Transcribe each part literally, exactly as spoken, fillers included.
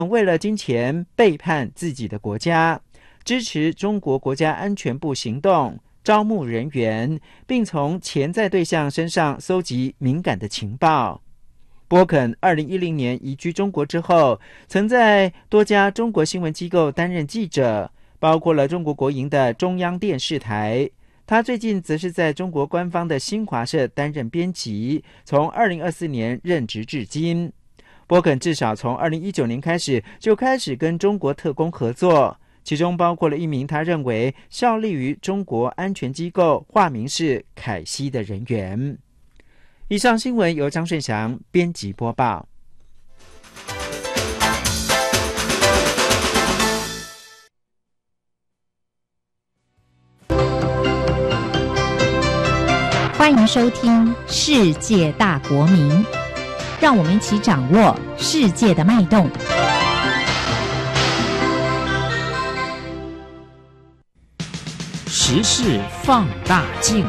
为了金钱背叛自己的国家，支持中国国家安全部行动，招募人员，并从潜在对象身上搜集敏感的情报。波肯二零一零年移居中国之后，曾在多家中国新闻机构担任记者，包括了中国国营的中央电视台。他最近则是在中国官方的新华社担任编辑，从二零二四年任职至今。波肯至少从二零一九年开始就开始跟中国特工合作，其中包括了一名他认为效力于中国安全机构化名是凯西的人员。以上新闻由张顺祥编辑播报。 欢迎收听《世界大国民》，让我们一起掌握世界的脉动。 时事放大镜。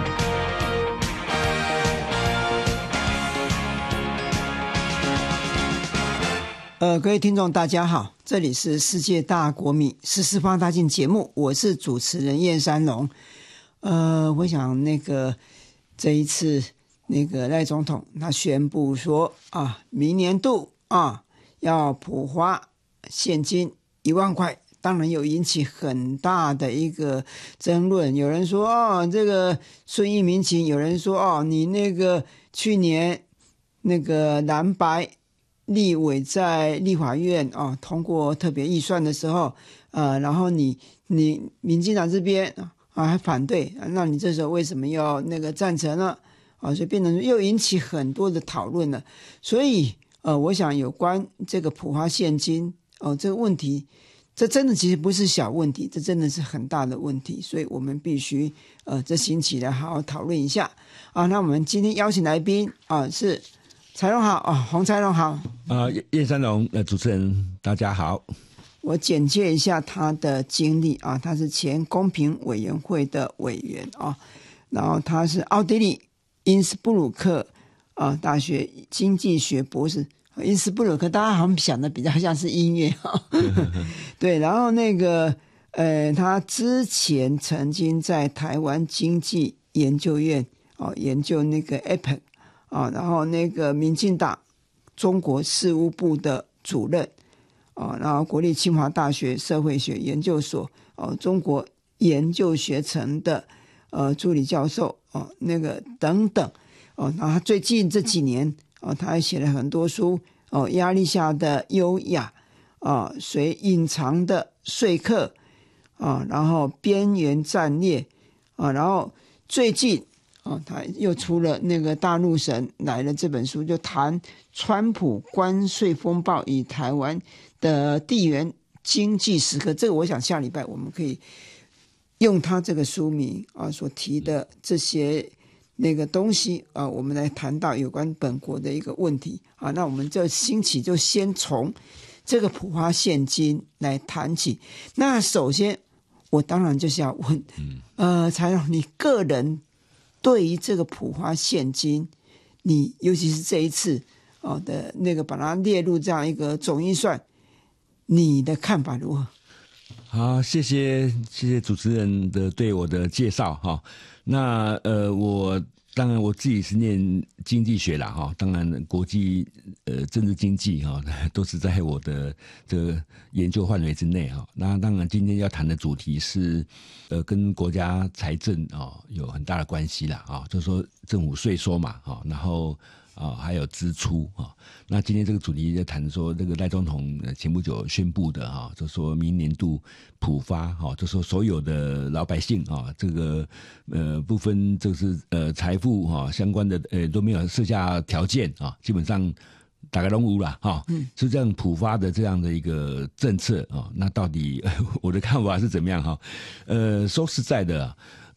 呃，各位听众大家好，这里是世界大国民时事放大镜节目，我是主持人燕山龙。呃，我想那个这一次那个赖总统他宣布说啊，明年度啊要普发现金一万块，当然有引起很大的一个争论。有人说哦，这个顺应民情；有人说哦，你那个去年那个蓝白立委在立法院啊通过特别预算的时候，呃，然后你你民进党这边啊还反对，那你这时候为什么要那个赞成呢？啊，所以变成又引起很多的讨论了。所以呃，我想有关这个普发现金哦、呃、这个问题，这真的其实不是小问题，这真的是很大的问题，所以我们必须呃这星期来好好讨论一下啊。那我们今天邀请来宾啊是。财龙好啊，洪财龙好啊，燕山龙呃，主持人大家好。 我简介一下他的经历啊，他是前公平委员会的委员啊，然后他是奥地利因斯布鲁克啊大学经济学博士。因斯布鲁克大家好像想的比较像是音乐哈，对，然后那个呃，他之前曾经在台湾经济研究院哦研究那个 A P E C。啊，然后那个民进党中国事务部的主任啊，然后国立清华大学社会学研究所哦、啊、中国研究学程的呃助理教授哦、啊、那个等等哦，然后他最近这几年哦、啊、他还写了很多书哦，压力下的优雅啊，随隐藏的说客啊，然后边缘战略啊，然后最近。哦，他又出了那个大陆神来了这本书，就谈川普关税风暴与台湾的地缘经济时刻。这个我想下礼拜我们可以用他这个书名啊所提的这些那个东西啊，我们来谈到有关本国的一个问题啊。那我们这星期就先从这个普发现金来谈起。那首先我当然就是要问，呃，财长，你个人对于这个普发现金，你尤其是这一次哦的那个把它列入这样一个总预算，你的看法如何？ 好，谢谢谢谢主持人的对我的介绍哈。那呃，我当然我自己是念经济学啦哈，当然国际呃政治经济哈都是在我的这个研究范围之内哈。那当然今天要谈的主题是呃跟国家财政啊有很大的关系啦啊，就是说政府税收嘛哈，然后啊还有支出啊。那今天这个主题就谈说这个赖总统前不久宣布的哈，就说明年度普发哈，就说所有的老百姓啊，这个呃不分就是呃财富哈相关的呃都没有设下条件啊，基本上大概都无了哈，是这样普发的这样的一个政策啊。那到底我的看法是怎么样哈？呃，说实在的。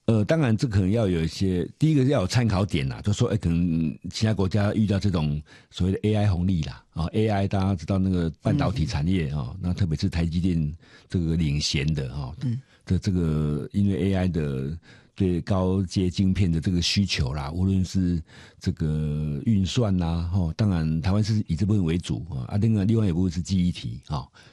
呃，当然这可能要有一些，第一个要有参考点啦，就说，哎，可能其他国家遇到这种所谓的 A I 红利啦，啊 ，A I 大家知道那个半导体产业啊、嗯，那特别是台积电这个领先的啊，嗯，的这个因为 A I 的对高阶晶片的这个需求啦，无论是这个运算啦，哈，当然台湾是以这部分为主啊，啊，另外另外一部分是记忆体啊。